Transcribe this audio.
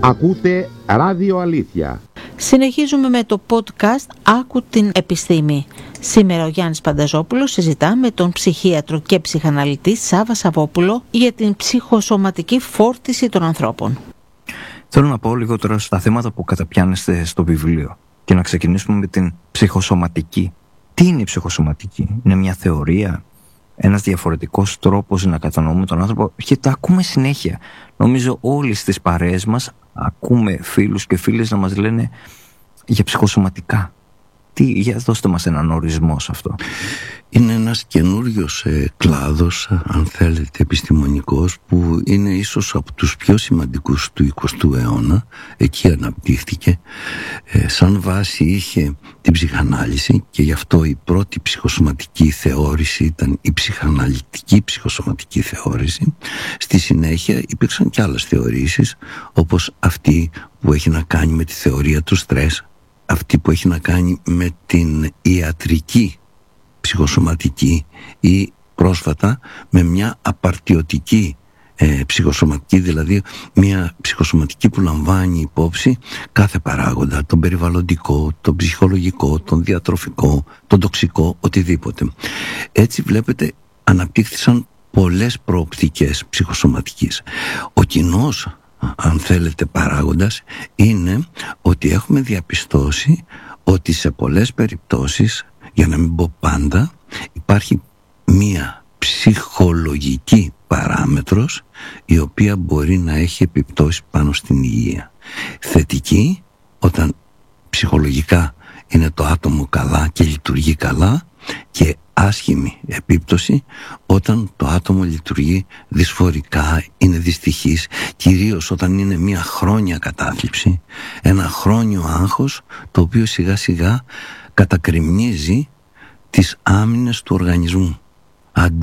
Ακούτε Ράδιο Αλήθεια. Συνεχίζουμε με το podcast «Άκου την επιστήμη». Σήμερα ο Γιάννης Πανταζόπουλος συζητά με τον ψυχίατρο και ψυχαναλυτή Σάββα Σαββόπουλο για την ψυχοσωματική φόρτιση των ανθρώπων. Θέλω να πω λίγο τώρα στα θέματα που καταπιάνεστε στο βιβλίο και να ξεκινήσουμε με την ψυχοσωματική. Τι είναι η ψυχοσωματική? Είναι μια θεωρία, ένας διαφορετικός τρόπος να κατανοούμε τον άνθρωπο, και τα ακούμε συνέχεια. Νομίζω όλοι στις παρέες μας ακούμε φίλους και φίλες να μας λένε για ψυχοσωματικά. Για δώστε μας έναν ορισμό σε αυτό. Είναι ένας καινούριος κλάδος, αν θέλετε, επιστημονικός, που είναι ίσως από τους πιο σημαντικούς του 20ου αιώνα. Εκεί αναπτύχθηκε. Σαν βάση είχε την ψυχανάλυση, και γι' αυτό η πρώτη ψυχοσωματική θεώρηση ήταν η ψυχαναλυτική ψυχοσωματική θεώρηση. Στη συνέχεια υπήρξαν και άλλες θεωρήσεις, όπως αυτή που έχει να κάνει με τη θεωρία του στρες, αυτή που έχει να κάνει με την ιατρική ψυχοσωματική, ή πρόσφατα με μια απαρτιωτική ψυχοσωματική, δηλαδή μια ψυχοσωματική που λαμβάνει υπόψη κάθε παράγοντα, τον περιβαλλοντικό, τον ψυχολογικό, τον διατροφικό, τον τοξικό, οτιδήποτε. Έτσι βλέπετε αναπτύχθησαν πολλές προοπτικές ψυχοσωματικής. Ο κοινός, αν θέλετε, παράγοντας είναι ότι έχουμε διαπιστώσει ότι σε πολλές περιπτώσεις, για να μην πω πάντα, υπάρχει μία ψυχολογική παράμετρος η οποία μπορεί να έχει επιπτώσεις πάνω στην υγεία. Θετική όταν ψυχολογικά είναι το άτομο καλά και λειτουργεί καλά, και άσχημη επίπτωση όταν το άτομο λειτουργεί δυσφορικά, είναι δυστυχής, κυρίως όταν είναι μια χρόνια κατάθλιψη, ένα χρόνιο άγχος, το οποίο σιγά σιγά κατακρημνίζει τις άμυνες του οργανισμού,